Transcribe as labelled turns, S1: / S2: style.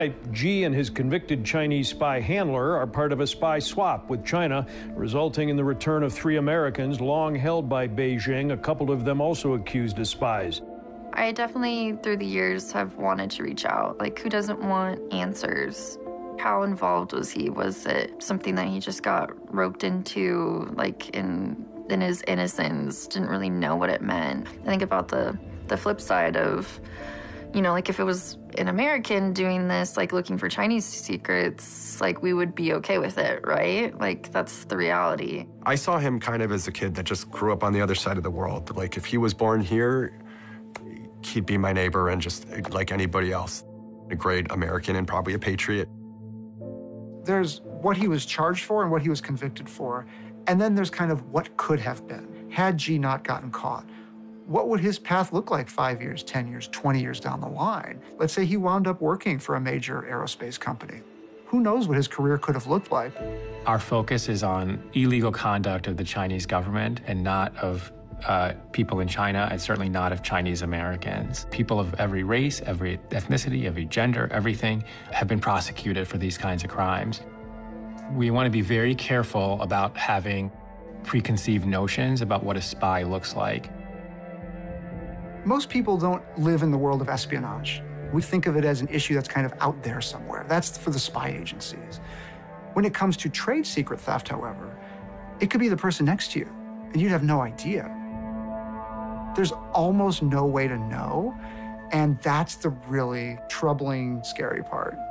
S1: Xi and his convicted Chinese spy handler are part of a spy swap with China, resulting in the return of 3 Americans long held by Beijing, a couple of them also accused as spies.
S2: I definitely, through the years, have wanted to reach out. Like, who doesn't want answers? How involved was he? Was it something that he just got roped into, like, in his innocence, didn't really know what it meant? I think about the flip side of, you know, like, if it was an American doing this, like, looking for Chinese secrets, like, we would be okay with it, right? Like, that's the reality.
S3: I saw him kind of as a kid that just grew up on the other side of the world. Like, if he was born here, he'd be my neighbor and just like anybody else. A great American and probably a patriot.
S4: There's what he was charged for and what he was convicted for. And then there's kind of what could have been. Had Xi not gotten caught, what would his path look like 5 years, 10 years, 20 years down the line? Let's say he wound up working for a major aerospace company. Who knows what his career could have looked like?
S5: Our focus is on illegal conduct of the Chinese government and not of people in China, and certainly not of Chinese Americans. People of every race, every ethnicity, every gender, everything have been prosecuted for these kinds of crimes. We want to be very careful about having preconceived notions about what a spy looks like.
S4: Most people don't live in the world of espionage. We think of it as an issue that's kind of out there somewhere. That's for the spy agencies. When it comes to trade secret theft, however, it could be the person next to you, and you'd have no idea. There's almost no way to know, and that's the really troubling, scary part.